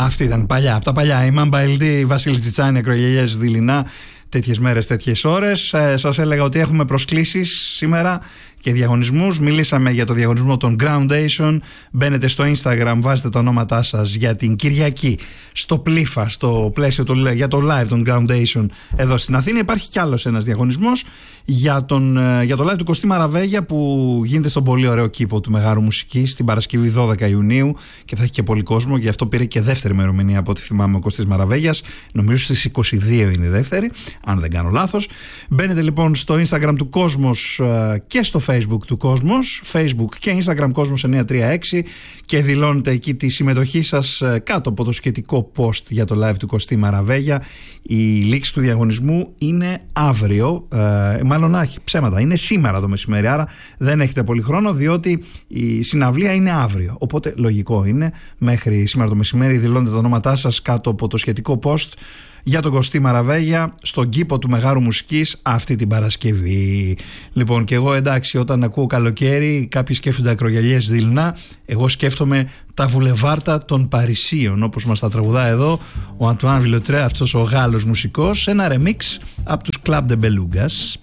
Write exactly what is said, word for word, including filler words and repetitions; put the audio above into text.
Αυτή ήταν παλιά, από τα παλιά. Η Μάμπα ελ ντι, Βασίλη Τσιτσάνη, ακρογελιές δειλινά. Τέτοιες μέρες, τέτοιες ώρες. Ε, σας έλεγα ότι έχουμε προσκλήσεις σήμερα και διαγωνισμούς. Μιλήσαμε για το διαγωνισμό των Groundation. Μπαίνετε στο Instagram, βάζετε τα ονόματά σας για την Κυριακή στο Πλήφα, στο πλαίσιο το, για το live των Groundation εδώ στην Αθήνα. Υπάρχει κι άλλος ένας διαγωνισμός για, τον, για το live του Κωστή Μαραβέγια που γίνεται στον πολύ ωραίο κήπο του Μεγάρου Μουσικής την Παρασκευή δώδεκα Ιουνίου και θα έχει και πολύ κόσμο. Γι' αυτό πήρε και δεύτερη ημερομηνία από ό,τι θυμάμαι ο Κωστής Μαραβέγιας. Νομίζω στις είκοσι δύο είναι η δεύτερη, αν δεν κάνω λάθος. Μπαίνετε λοιπόν στο Instagram του Κόσμος και στο Facebook του Κόσμος, Facebook και Instagram Κόσμος εννιακόσια τριάντα έξι, και δηλώνετε εκεί τη συμμετοχή σας κάτω από το σχετικό post για το live του Κωστή Μαραβέγια. Η λήξη του διαγωνισμού είναι αύριο, ε, μάλλον άχι, ψέματα, είναι σήμερα το μεσημέρι, άρα δεν έχετε πολύ χρόνο διότι η συναυλία είναι αύριο, οπότε λογικό είναι μέχρι σήμερα το μεσημέρι δηλώνετε τα ονόματά σας κάτω από το σχετικό post για τον Κωστή Μαραβέγια στον κήπο του Μεγάρου Μουσικής αυτή την Παρασκευή. Λοιπόν, και εγώ εντάξει, όταν ακούω καλοκαίρι, κάποιοι σκέφτονται ακρογελιές δειλινά. Εγώ σκέφτομαι τα βουλεβάρτα των Παρισίων, όπως μας τα τραγουδά εδώ ο Αντουάν Βιλοτρέ, αυτός ο Γάλλος μουσικός, ένα remix από τους Club de Belugas.